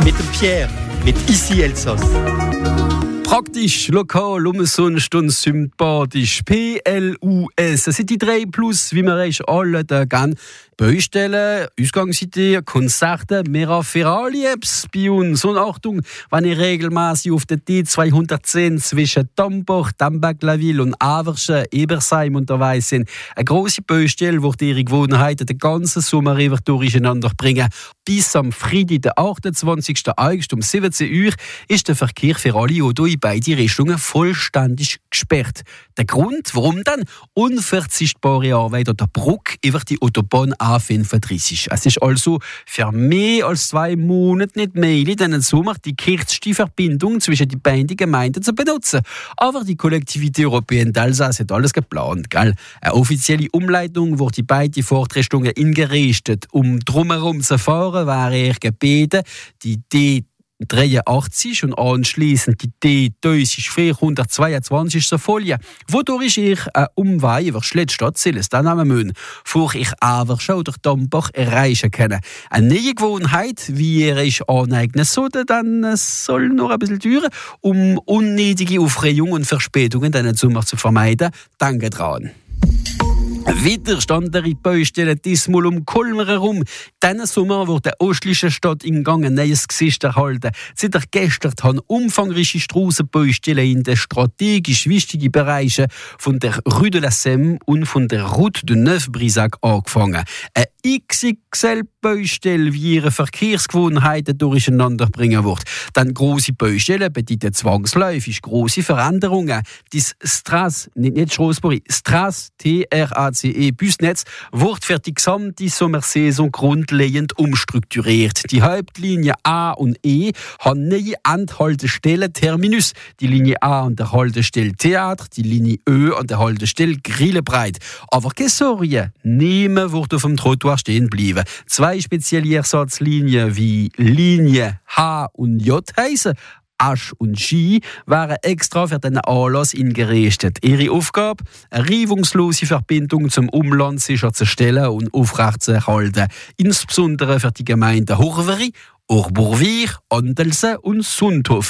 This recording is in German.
mit dem Pierre, mit Ici Elsass. Praktisch, lokal, umsonst und sympathisch. PLUS. Das sind die 3 Plus, wie wir alle da gehen. Baustellen, Ausgangsideen, Konzerte, mehr Ferrari-Apps bei uns. Und Achtung, wenn ich regelmäßig auf der T210 zwischen Dambach, Damberg-la-Ville und Averschen, Ebersheim unterwegs sind. Eine grosse Baustelle, wo ihre Gewohnheiten den ganzen Sommer durcheinander bringen. Bis am Freitag, den 28. August um 17 Uhr ist der Verkehr für alle Autos in beide Richtungen vollständig gesperrt. Der Grund, warum dann? Unverzichtbare Arbeit an der Brücke über die Autobahn A35. Es ist also für mehr als 2 Monate nicht möglich, diesen Sommer die kürzeste Verbindung zwischen den beiden Gemeinden zu benutzen. Aber die Kollektivität Europäenne d'Alsace hat alles geplant. Gell? Eine offizielle Umleitung, wo die beiden Fahrtrichtungen ingerichtet. Um drumherum zu fahren, wäre er gebeten, die D83 und anschliessend die D422 zu folgen. Wodurch ich eine Umweg über Schlettstadt Silestan nehmen müssen, bevor ich Averschen oder Dambach erreichen kann. Eine neue Gewohnheit, wie ihr euch aneignen solltet, dann soll noch ein bisschen dauern, um unnötige Aufregung und Verspätungen diesen Sommer zu vermeiden. Danke dran. Weiter stand der Baustelle diesmal um Kulmer herum. Diesen Sommer wurde der östlichen Stadt in Gang ein neues Gesicht erhalten. Seit gestern haben umfangreiche Strassenbaustellen in den strategisch wichtigen Bereichen von der Rue de la Semme und von der Route de Neuf-Brisach angefangen. Eine XXL-Baustelle, wie ihre Verkehrsgewohnheiten durcheinander bringen wird. Dann grosse Baustellen bedeuten zwangsläufig grosse Veränderungen. Das Strasse, nicht Strassburg, Strasse, TRACE Busnetz wird für die gesamte Sommersaison grundlegend umstrukturiert. Die Hauptlinie A und E haben neue Endhaltestellen Terminus. Die Linie A an der Haltestelle Theater, die Linie Ö an der Haltestelle Grillebreit. Aber keine Sorge, niemand wird auf dem Trottoir stehen bleiben. 2 spezielle Ersatzlinien wie Linie H und J heißen. Asch und Ski waren extra für diesen Anlass eingerichtet. Ihre Aufgabe? Eine reibungslose Verbindung zum Umland sicherzustellen und aufrechtzuerhalten. Insbesondere für die Gemeinden Horveri, Orbourvire, Andelsen und Sundhofen.